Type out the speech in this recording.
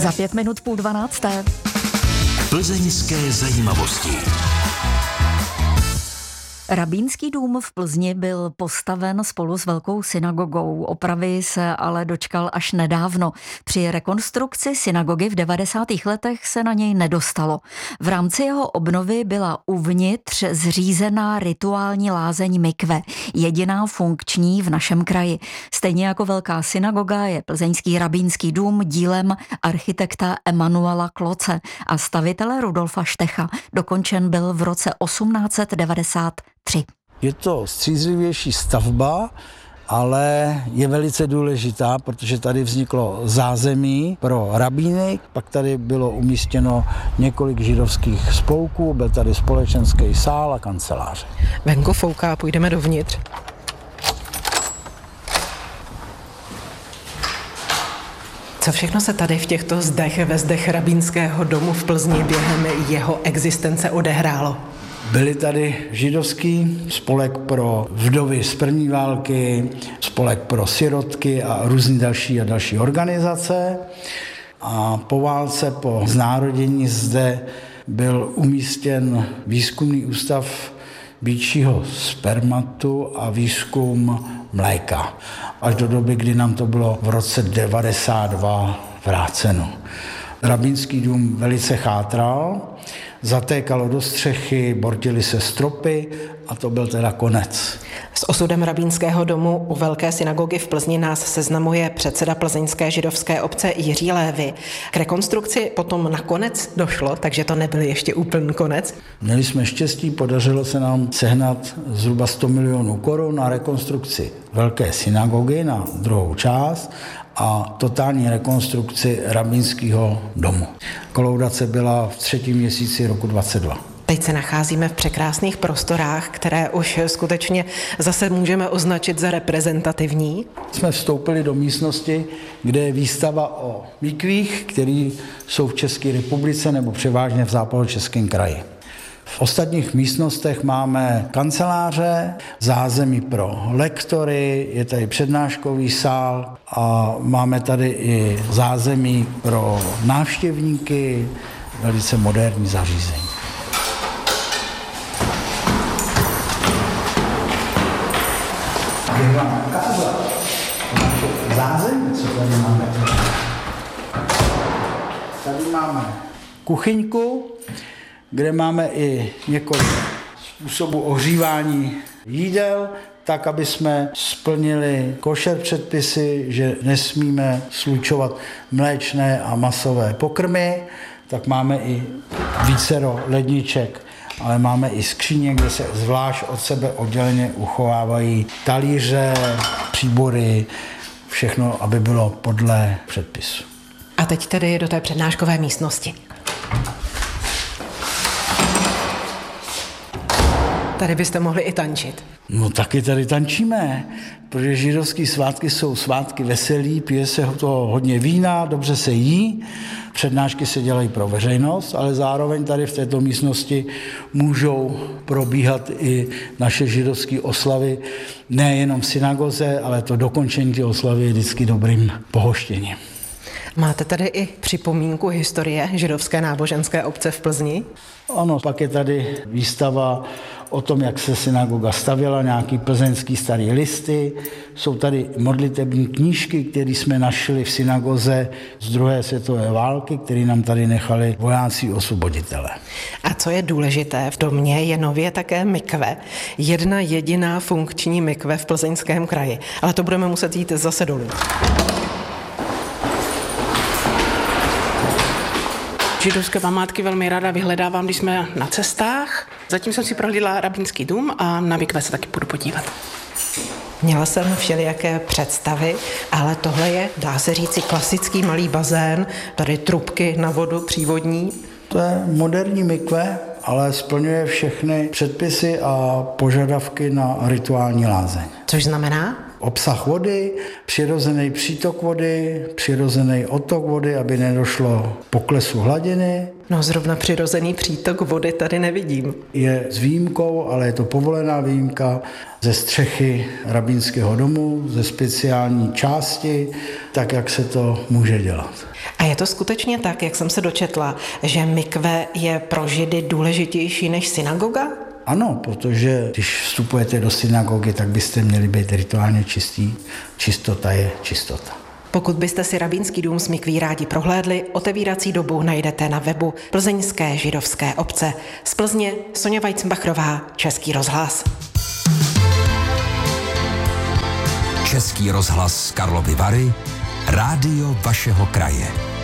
Za 5 minut 11:30. Plzeňské zajímavosti. Rabínský dům v Plzni byl postaven spolu s velkou synagogou. Opravy se ale dočkal až nedávno. Při rekonstrukci synagogy v 90. letech se na něj nedostalo. V rámci jeho obnovy byla uvnitř zřízená rituální lázeň mikve, jediná funkční v našem kraji. Stejně jako velká synagoga je plzeňský rabínský dům dílem architekta Emanuela Kloce a stavitele Rudolfa Štecha. Dokončen byl v roce 1893. Je to střízlivější stavba, ale je velice důležitá, protože tady vzniklo zázemí pro rabíny, pak tady bylo umístěno několik židovských spolků, byl tady společenský sál a kanceláře. Venku fouká, půjdeme dovnitř. Co všechno se tady v těchto zdech ve zdech rabínského domu v Plzni během jeho existence odehrálo? Byly tady židovský spolek pro vdovy z první války, spolek pro sirotky a různé další organizace. A po válce, po znárodění zde byl umístěn výzkumný ústav býčího spermatu a výzkum mléka. Až do doby, kdy nám to bylo v roce 92 vráceno. Rabínský dům velice chátral, zatékalo do střechy, bortily se stropy a to byl teda konec. S osudem rabínského domu u Velké synagogy v Plzni nás seznamuje předseda plzeňské židovské obce Jiří Lévy. K rekonstrukci potom nakonec došlo, takže to nebyl ještě úplný konec. Měli jsme štěstí, podařilo se nám sehnat zhruba 100 milionů korun na rekonstrukci Velké synagogy na druhou část a totální rekonstrukci rabínského domu. Kolaudace byla v 3. měsíci roku 22. Teď se nacházíme v překrásných prostorách, které už skutečně zase můžeme označit za reprezentativní. Jsme vstoupili do místnosti, kde je výstava o mikvích, které jsou v České republice nebo převážně v Západočeském kraji. V ostatních místnostech máme kanceláře, zázemí pro lektory, je tady přednáškový sál a máme tady i zázemí pro návštěvníky, velice moderní zařízení. Bych vám ukázal naše zázemí, co tady máme. Tady máme kuchyňku, kde máme i několik způsobů ohřívání jídel, tak, aby jsme splnili košer předpisy, že nesmíme slučovat mléčné a masové pokrmy, tak máme i vícero ledniček, ale máme i skříně, kde se zvlášť od sebe odděleně uchovávají talíře, příbory, všechno, aby bylo podle předpisu. A teď tedy do té přednáškové místnosti. Tady byste mohli i tančit. No taky tady tančíme, protože židovský svátky jsou svátky veselí, pije se toho hodně vína, dobře se jí, přednášky se dělají pro veřejnost, ale zároveň tady v této místnosti můžou probíhat i naše židovské oslavy, nejenom v synagoze, ale to dokončení té oslavy je vždycky dobrým pohoštěním. Máte tady i připomínku historie židovské náboženské obce v Plzni? Ano, pak je tady výstava o tom, jak se synagoga stavěla, nějaký plzeňský starý listy. Jsou tady modlitební knížky, které jsme našli v synagoze z druhé světové války, které nám tady nechali vojáci osvoboditelé. A co je důležité, v domě je nově také mikve. Jedna jediná funkční mikve v Plzeňském kraji. Ale to budeme muset jít zase dolů. Židovské památky velmi ráda vyhledávám, když jsme na cestách. Zatím jsem si prohlídla rabínský dům a na mikve se taky budu podívat. Měla jsem všelijaké představy, ale tohle je, dá se říci, klasický malý bazén, tady trubky na vodu přívodní. To je moderní mikve, ale splňuje všechny předpisy a požadavky na rituální lázeň. Což znamená? Obsah vody, přirozený přítok vody, přirozený odtok vody, aby nedošlo k poklesu hladiny. No zrovna přirozený přítok vody tady nevidím. Je s výjimkou, ale je to povolená výjimka ze střechy rabínského domu, ze speciální části, tak jak se to může dělat. A je to skutečně tak, jak jsem se dočetla, že mikve je pro Židy důležitější než synagoga? Ano, protože když vstupujete do synagogy, tak byste měli být rituálně čistý. Čistota je čistota. Pokud byste si rabínský dům s mikví rádi prohlédli, otevírací dobu najdete na webu Plzeňské židovské obce. Z Plzně Sonja Weizenbachrová, Český rozhlas. Český rozhlas Karlovy Vary, rádio vašeho kraje.